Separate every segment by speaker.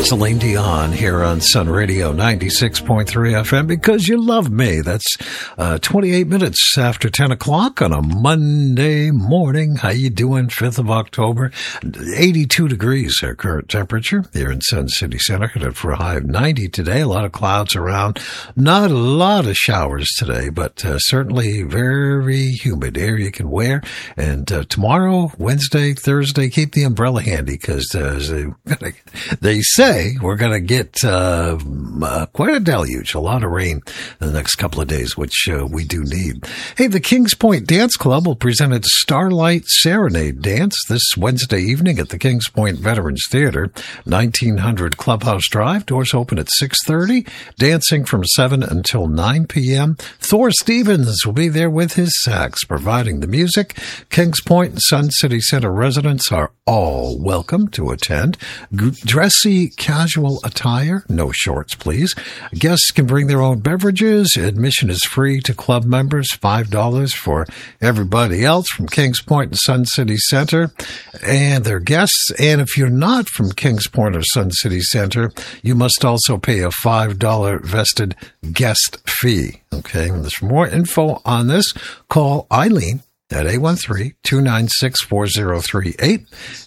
Speaker 1: Celine Dion here on Sun Radio 96.3 FM because you love me. That's 28 minutes after 10 o'clock on a Monday morning. How you doing? 5th of October. 82 degrees our current temperature here in Sun City Center. Headed for a high of 90 today. A lot of clouds around. Not a lot of showers today, but certainly very humid air you can wear. And tomorrow, Wednesday, Thursday, keep the umbrella handy because they say we're going to get quite a deluge, a lot of rain in the next couple of days, which we do need. Hey, the Kings Point Dance Club will present its Starlight Serenade Dance this Wednesday evening at the Kings Point Veterans Theater, 1900 Clubhouse Drive. Doors open at 6:30. Dancing from 7 until 9 p.m. Thor Stevens will be there with his sax, providing the music. Kings Point and Sun City Center residents are all welcome to attend. Dressy casual attire, no shorts, please. Guests can bring their own beverages. Admission is free to club members, $5 for everybody else from Kings Point and Sun City Center and their guests. And if you're not from Kings Point or Sun City Center, you must also pay a $5 vested guest fee. Okay, and there's more info on this. Call Eileen at 813-296-4038,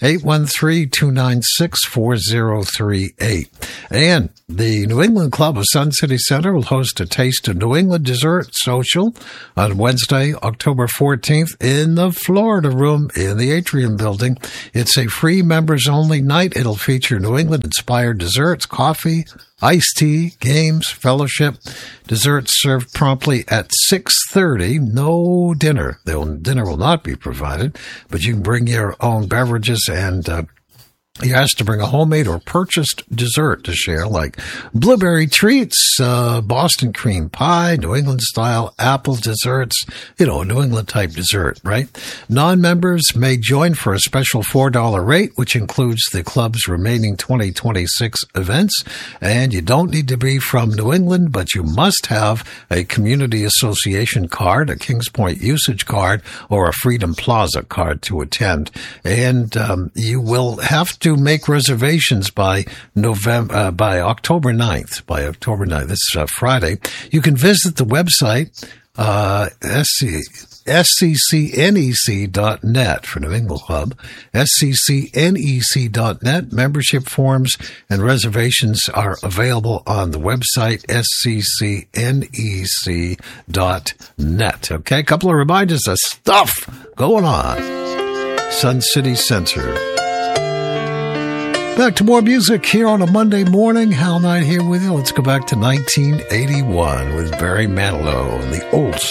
Speaker 1: 813-296-4038. And the New England Club of Sun City Center will host a Taste of New England dessert social on Wednesday, October 14th in the Florida Room in the Atrium Building. It's a free members-only night. It'll feature New England-inspired desserts, coffee, iced tea, games, fellowship. Desserts served promptly at 6:30. No dinner. Dinner will not be provided, but you can bring your own beverages and you're asked to bring a homemade or purchased dessert to share, like blueberry treats, Boston cream pie, New England-style apple desserts, New England-type dessert, right? Non-members may join for a special $4 rate, which includes the club's remaining 2026 events. And you don't need to be from New England, but you must have a Community Association card, a Kings Point usage card, or a Freedom Plaza card to attend. And you will have to make reservations by October 9th. By October 9th, this is Friday. You can visit the website, sccnec.net for New England Club, sccnec.net. Membership forms and reservations are available on the website, sccnec.net. Okay, a couple of reminders of stuff going on. Sun City Center. Back to more music here on a Monday morning. Hal Knight here with you. Let's go back to 1981 with Barry Manilow and the Olsen